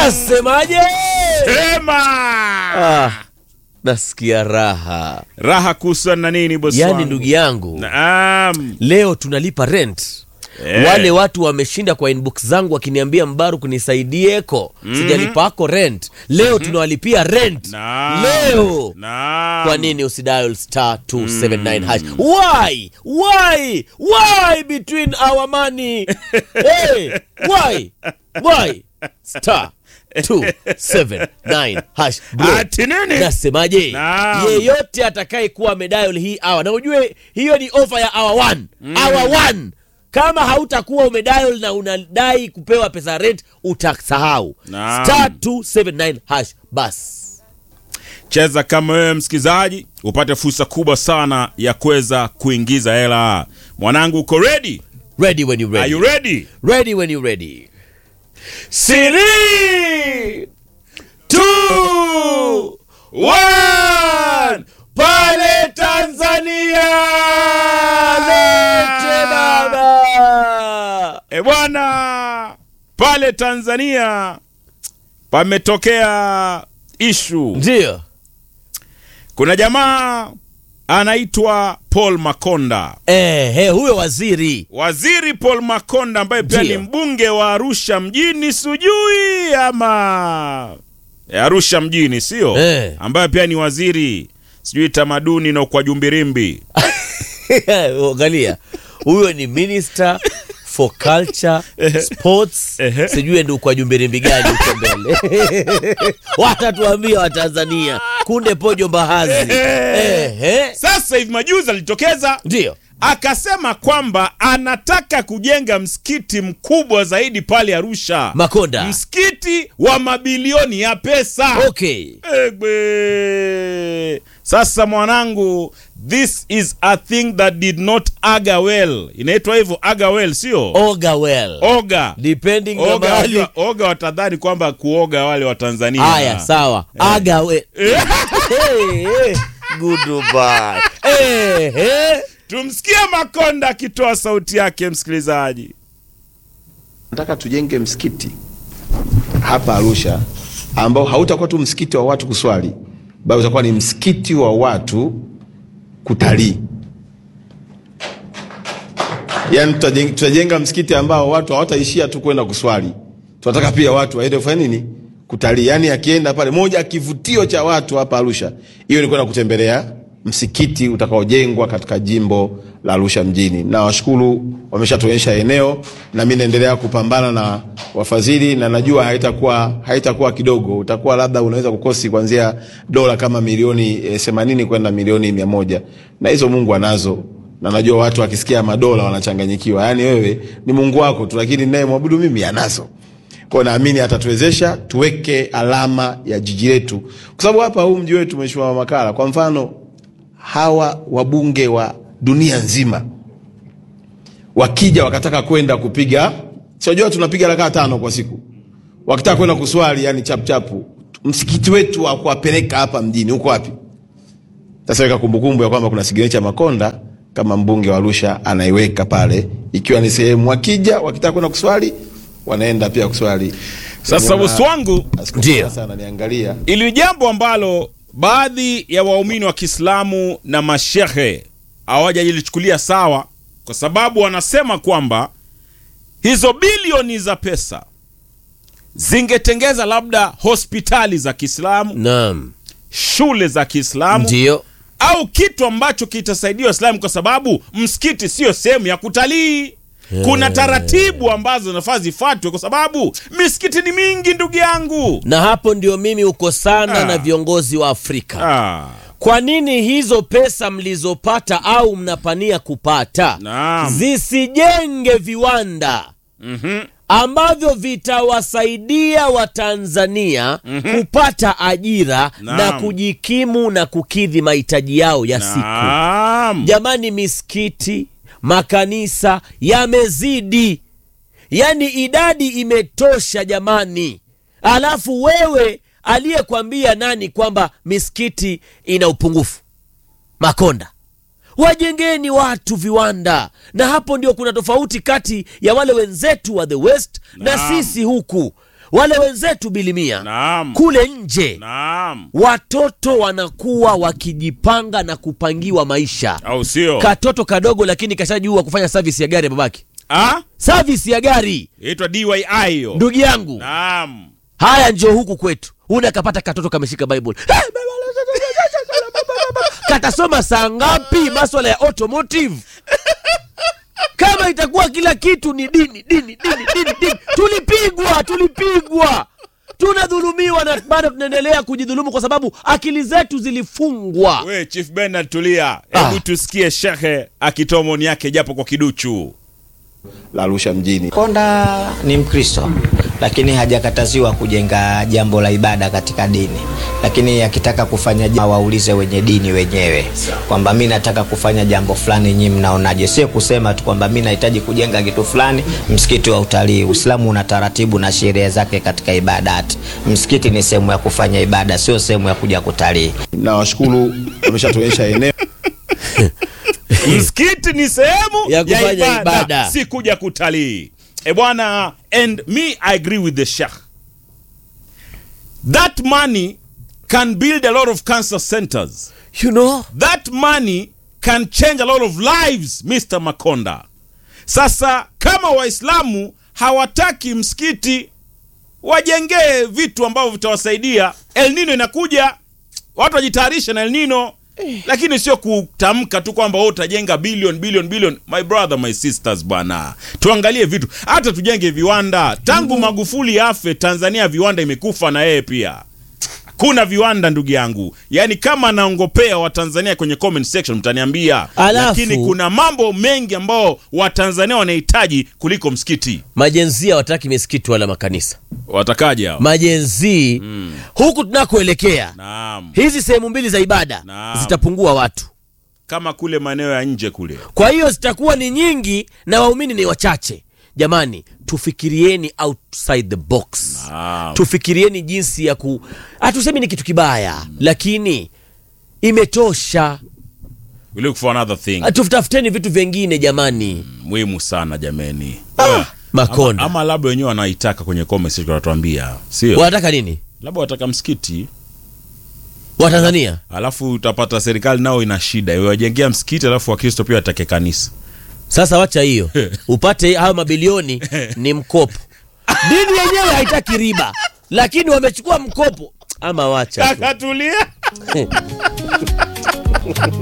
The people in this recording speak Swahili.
Nasemaje? Sema. Nasikia raha. Raha kuhusiana na nini bosi wangu? Yani ndugu yangu. Naam. Leo tunalipa rent. Wale watu wameshinda kwa inbox zangu wakiniambia Mbaru kunisaidieko. Sijalipa ako rent. Leo tunawalipia rent. Leo. Kwa nini usidial *279 hash? Why between our money? Hey, why? *279 hash. Nasemaje? Yeyote atakaye kuwa medal hii hour. Na ujue hiyo ni offer ya hour 1. Hour 1. Kama hautakuwa umedial na unadai kupewa pesa rent, utasahau. *279 hash bas. Cheza kama wewe msikizaji, upate fursa kubwa sana ya kuweza kuingiza hela. Mwanangu, uko ready? Ready when you ready. Are you ready? Ready when you ready. 3, 2, 1. Pale Tanzania. Lete baba. Bwana, pale Tanzania pametokea issue. Ndio. Kuna jamaa anaitwa Paul Makonda. Huyo waziri Paul Makonda ambaye pia ni mbunge wa Arusha mjini, sijui ama Arusha mjini, sio? Ambaye pia ni waziri sijui tamaduni na kwa Jumbirimbi. Angalia. Huyo ni minister for culture, sports, sijui ndio kwa Jumbirimbi gani uko mbele. Watatuambia wa Tanzania. Kunde pojo mbahazi. Sasa hivi majuzi alitokeza. Ndio. Akasema kwamba anataka kujenga msikiti mkubwa zaidi pale Arusha. Makonda. Msikiti wa mabilioni ya pesa. Okay. Sasa mwanangu, this is a thing that did not aga well. Inaitwa hivyo aga well, sio? Oga well. Oga. Depending na mahali. Oga watadhani kwamba kuoga wale wa Tanzania. Haya, sawa. Aga well. Goodbye. Tumsikie Makonda akitoa sauti yake, msikilizaji. Nataka tujenge msikiti hapa Arusha ambao hautakuwa tu msikiti wa watu kuswali, bali utakuwa ni msikiti wa watu kutalii. Yaani tutajenga msikiti ambao watu hawataishia tu kwenda kuswali. Tunataka pia watu waende kufanya nini? Kutalii. Yaani akienda pale, moja kivutio cha watu hapa Arusha, hiyo ni kwenda kutembelea msikiti utakaojengwa katika jimbo la Arusha mjini. Na washukuru wameshatuonyesha eneo, na mimi naendelea kupambana na wafadhili, na najua haitakuwa kidogo. Utakuwa labda unaweza kukosi kuanzia dola kama milioni 80 kwenda milioni 100. Na hizo Mungu anazo. Na najua watu wakisikia madola wanachanganyikiwa. Yaani wewe ni Mungu wako tu, lakini naye mwabudu mimi anazo. Kwa naamini atatuwezesha tuweke alama ya jiji letu. Kwa sababu hapa huu mji wetu Mheshimiwa Makala, kwa mfano hawa wabunge wa dunia nzima wakija wakataka kwenda kupiga, sijua tunapiga rakaa 5 kwa siku, wakitaka kwenda kuswali, yani chapu, msikiti wetu wa kuwapeleka hapa mjini uko wapi? Sasa weka kumbukumbu ya kwamba kuna signature Makonda kama mbunge wa Arusha anaiweka pale, ikiwa ni sehemu wakija wakitaka kwenda kuswali wanaenda pia kuswali. Sasa bosi wangu, ndio sana niangalia ili jambo ambalo baadhi ya waumini wa Kiislamu na mashehe hawajalichukulia sawa, kwa sababu wanasema kwamba hizo bilioni za pesa zingetengeza labda hospitali za Kiislamu, naam, shule za Kiislamu, ndio, au kitu ambacho kitasaidia Waislamu, kwa sababu msikiti sio sehemu ya kutalii. Kuna taratibu ambazo nafaa zifuatwe, kwa sababu misikiti ni mingi ndugu yangu. Na hapo ndio mimi uko sana na viongozi wa Afrika. Kwa nini hizo pesa mlizopata au mnapania kupata zisijenge viwanda ambavyo vitawasaidia Watanzania kupata ajira na kujikimu na kukidhi mahitaji yao ya siku? Jamani, misikiti, makanisa yamezidi. Yani idadi imetosha jamani. Alafu wewe aliyekwambia nani kwamba misikiti ina upungufu? Makonda. Wajengeni watu viwanda. Na hapo ndio kuna tofauti kati ya wale wenzetu wa the West na sisi huku. wale wenzetu bilimia. Naam. Kule nje. Naam. Watoto wanakuwa wakijipanga na kupangiwa maisha. Au sio? Katoto kadogo lakini kashajua kufanya service ya gari ya babake. Service ya gari. Inaitwa DIY hiyo. Ndugu yangu. Naam. Haya njoo huku kwetu. Unakapata katoto kameshika Bible. Katasoma saa ngapi masuala ya automotive? Kama itakuwa kila kitu ni dini. Tulipigwa. Tunadhulumiwa na bado tunaendelea kujidhulumu kwa sababu akili zetu zilifungwa. We Chief Bernard tulia. Hebu tusikie Shehe akitoa maoni yake japo kwa kiduchu. La Arusha mjini. Konda ni Mkristo, lakini hajakataziwa kujenga jambo la ibada katika dini. Lakini akitaka kufanya jambo waulize wenye dini wenyewe kwamba mimi nataka kufanya jambo fulani, nyinyi mnaonaje? Sio kusema tu kwamba mimi nahitaji kujenga kitu fulani, msikiti wa utalii. Uislamu una taratibu na sheria zake katika ibadati. Msikiti ni sehemu ya kufanya ibada, sio sehemu ya kuja kutalii. Na washukuru wameshatuonyesha eneo. Msikiti ni sehemu ya kufanya ibada, si kuja kutalii. Bwana, and me I agree with the Sheikh. That money can build a lot of cancer centers. You know, that money can change a lot of lives, Mr. Makonda. Sasa kama Waislamu hawataki msikiti, wajengee vitu ambavyo vitawasaidia. El Nino inakuja, watu wajitayarisha na El Nino. Lakini sio kutamka tu kwamba wewe utajenga billion. My brother, my sisters bwana. Tuangalie vitu. Hata tujenge viwanda. Tangu Magufuli afe, Tanzania viwanda imekufa na yeye pia. Kuna viwanda ndugu yangu. Yaani kama naongopea wa Tanzania kwenye comment section mtaniambia. Lakini kuna mambo mengi ambao wa Tanzania wanahitaji kuliko msikiti. Majenzia wataki misikiti wala makanisa. Watakaje hao? Majenzi huku tunakoelekea. Naam. Hizi sehemu mbili za ibada zitapungua watu. Kama kule maeneo ya nje kule. Kwa hiyo zitakuwa ni nyingi na waumini ni wachache. Jamani, tufikirieni outside the box. Tufikirieni jinsi ya hatusemi ni kitu kibaya, lakini imetosha. We look for another thing. Tufutafuteni vitu vingine jamani. Muhimu sana jameni. Makonda. Ama labda wenyewe wanaitaka kwenye comment section wanatuambia. Sio? Wanataka nini? Labda wataka msikiti wa Tanzania. Alafu utapata serikali nao ina shida. Wajengea msikiti alafu Wakristo pia watake kanisa. Sasa wacha hiyo. Upate hayo mabilioni ni mkopo. Dini yenyewe haitaki riba, lakini wamechukua mkopo. Ama wacha. Akatulia.